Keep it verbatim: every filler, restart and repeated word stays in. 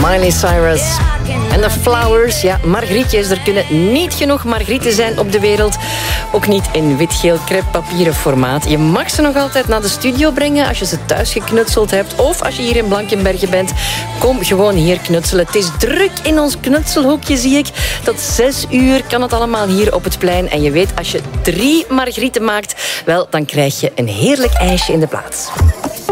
Miley Cyrus. En de Flowers, ja, margrietjes. Er kunnen niet genoeg margrieten zijn op de wereld. Ook niet in wit-geel crêpepapieren formaat. Je mag ze nog altijd naar de studio brengen als je ze thuis geknutseld hebt. Of als je hier in Blankenberge bent, kom gewoon hier knutselen. Het is druk in ons knutselhoekje, zie ik. Tot zes uur kan het allemaal hier op het plein. En je weet, als je drie margrieten maakt, wel, dan krijg je een heerlijk ijsje in de plaats.